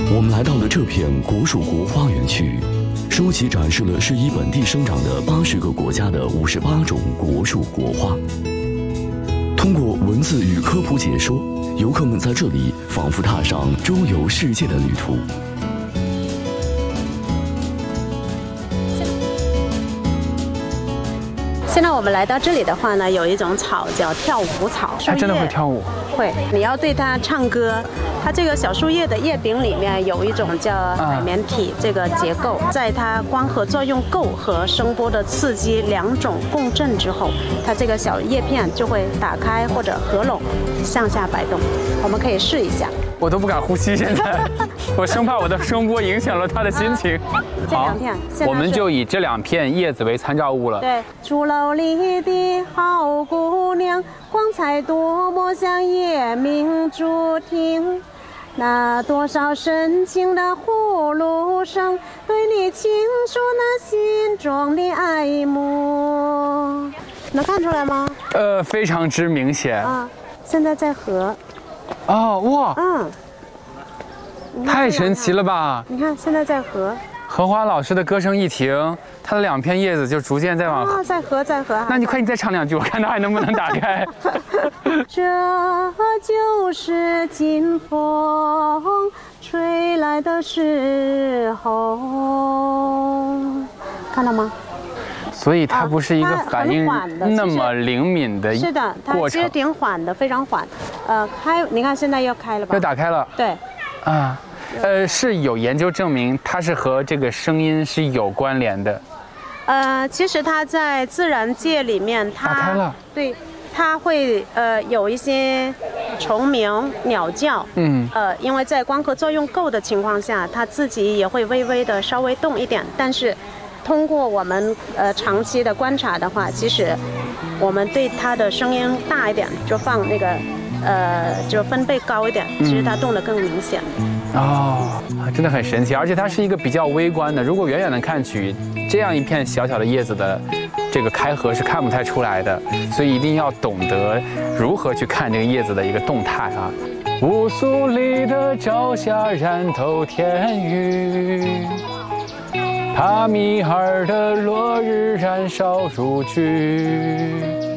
我们来到了这片国属国花园区，书籍展示了适宜本地生长的80个国家的58种国属国花。通过文字与科普解说，游客们在这里仿佛踏上周游世界的旅途。 现在我们来到这里的话呢，有一种草叫跳舞草， 它真的会跳舞？ 会，你要对它唱歌。它这个小树叶的叶柄里面有一种叫海绵体这个结构，在它光合作用够和声波的刺激两种共振之后，它这个小叶片就会打开或者合拢，向下摆动。我们可以试一下。 我都不敢呼吸，现在我生怕我的声波影响了他的心情。 好， 我们就以这2片叶子为参照物了。 对，竹楼里的好姑娘，光彩多么像夜明珠厅。那多少深情的呼噜声，对你倾诉那心中的爱慕。能看出来吗？ 非常之明显啊！现在在合。 哦，哇！太神奇了吧！ 你看，现在在合。 荷花老师的歌声一停，他的2片叶子就逐渐在往在合。 那你快，你再唱2句，我看他还能不能打开。 这就是金风吹来的时候，看到吗？ 所以它不是一个反应那么灵敏的过程。 是的，它其实挺缓的，非常缓。开，你看现在要开了吧？ 要打开了。 对。 啊。是有研究证明它是和这个声音是有关联的。 其实它在自然界里面，它打开了， 对，它会有一些虫鸣、鸟叫，因为在光合作用够的情况下，它自己也会微微的稍微动一点。但是通过我们长期的观察的话，其实我们对它的声音大一点，就放那个就分贝高一点，其实它动得更明显。 哦，真的很神奇，而且它是一个比较微观的。如果远远的看去，这样一片小小的叶子的这个开合是看不太出来的，所以一定要懂得如何去看这个叶子的一个动态啊。乌苏里的朝霞染透天宇，帕米尔的落日燃烧如炬。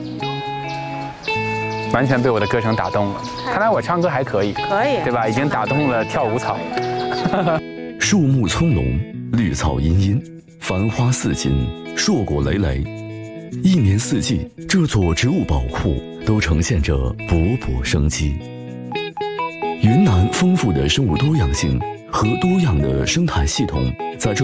完全被我的歌声打动了，看来我唱歌还可以，对吧？已经打动了跳舞草。 树木葱茏，绿草茵茵，繁花似锦，硕果累累。一年四季，这座植物宝库都呈现着勃勃生机。云南丰富的生物多样性和多样的生态系统，在这